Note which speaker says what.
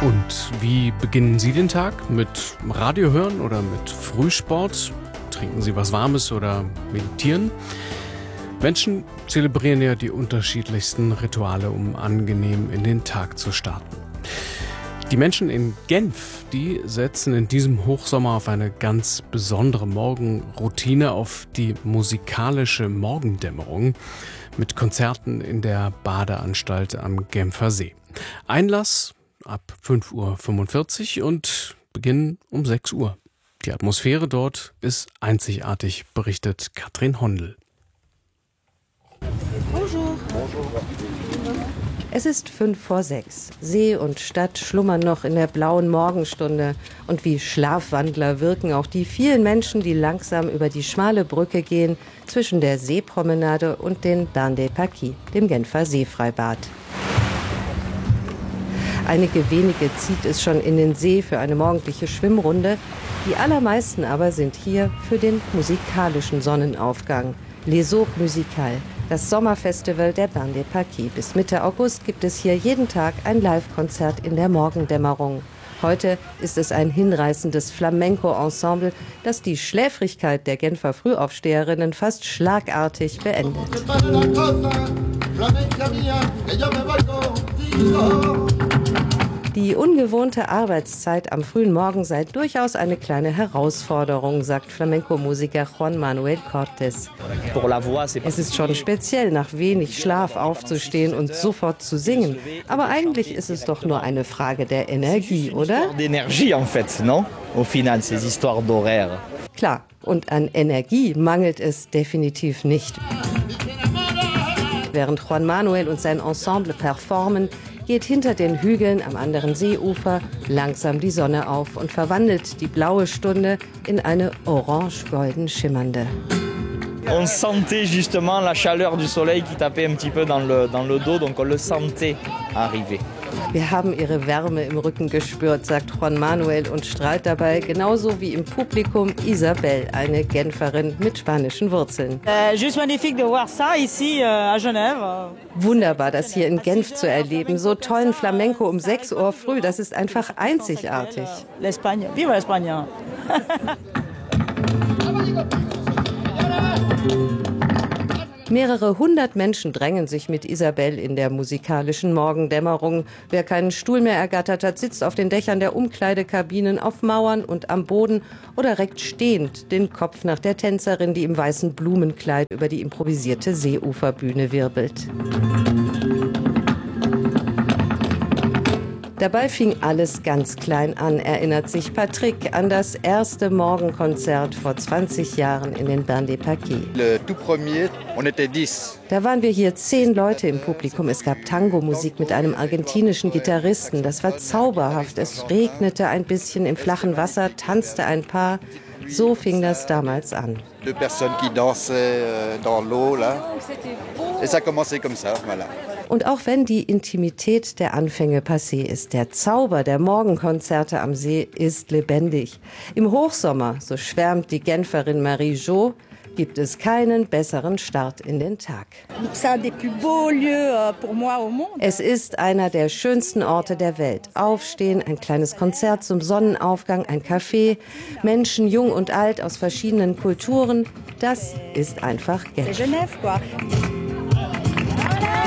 Speaker 1: Und wie beginnen Sie den Tag? Mit Radio hören oder mit Frühsport? Trinken Sie was Warmes oder meditieren? Menschen zelebrieren ja die unterschiedlichsten Rituale, um angenehm in den Tag zu starten. Die Menschen in Genf, die setzen in diesem Hochsommer auf eine ganz besondere Morgenroutine, auf die musikalische Morgendämmerung mit Konzerten in der Badeanstalt am Genfer See. Einlass ab 5:45 Uhr und Beginn um 6 Uhr. Die Atmosphäre dort ist einzigartig, berichtet Katrin Hondel.
Speaker 2: Bonjour. Es ist 5:05. See und Stadt schlummern noch in der blauen Morgenstunde. Und wie Schlafwandler wirken auch die vielen Menschen, die langsam über die schmale Brücke gehen zwischen der Seepromenade und den Bains des Paquis, dem Genfer Seefreibad. Einige wenige zieht es schon in den See für eine morgendliche Schwimmrunde. Die allermeisten aber sind hier für den musikalischen Sonnenaufgang. Les Eaux Musicales, das Sommerfestival der Bains des Paquis. Bis Mitte August gibt es hier jeden Tag ein Live-Konzert in der Morgendämmerung. Heute ist es ein hinreißendes Flamenco-Ensemble, das die Schläfrigkeit der Genfer Frühaufsteherinnen fast schlagartig beendet. Die ungewohnte Arbeitszeit am frühen Morgen sei durchaus eine kleine Herausforderung, sagt Flamenco-Musiker Juan Manuel Cortés. Es ist schon speziell, nach wenig Schlaf aufzustehen und sofort zu singen. Aber eigentlich ist es doch nur eine Frage der Energie, oder? Klar, und an Energie mangelt es definitiv nicht. Während Juan Manuel und sein Ensemble performen, geht hinter den Hügeln am anderen Seeufer langsam die Sonne auf und verwandelt die blaue Stunde in eine orange-golden schimmernde.
Speaker 3: On sentait justement la chaleur du soleil qui tapait un petit peu dans le dos, donc on le sentait arriver.
Speaker 2: Wir haben ihre Wärme im Rücken gespürt, sagt Juan Manuel und strahlt dabei, genauso wie im Publikum Isabel, eine Genferin mit spanischen Wurzeln. Wunderbar, das hier in Genf zu erleben. So tollen Flamenco um 6 Uhr früh, das ist einfach einzigartig.
Speaker 4: Viva España!
Speaker 2: Mehrere hundert Menschen drängen sich mit Isabel in der musikalischen Morgendämmerung. Wer keinen Stuhl mehr ergattert hat, sitzt auf den Dächern der Umkleidekabinen, auf Mauern und am Boden oder reckt stehend den Kopf nach der Tänzerin, die im weißen Blumenkleid über die improvisierte Seeuferbühne wirbelt. Dabei fing alles ganz klein an, erinnert sich Patrick an das erste Morgenkonzert vor 20 Jahren in den Bains des Paquis. Da waren wir hier 10 Leute im Publikum. Es gab Tango-Musik mit einem argentinischen Gitarristen. Das war zauberhaft. Es regnete ein bisschen im flachen Wasser, tanzte ein Paar. So fing das damals an. Und auch wenn die Intimität der Anfänge passé ist, der Zauber der Morgenkonzerte am See ist lebendig. Im Hochsommer, so schwärmt die Genferin Marie Jo, gibt es keinen besseren Start in den Tag. Es ist einer der schönsten Orte der Welt. Aufstehen, ein kleines Konzert zum Sonnenaufgang, ein Café, Menschen jung und alt aus verschiedenen Kulturen. Das ist einfach Genf.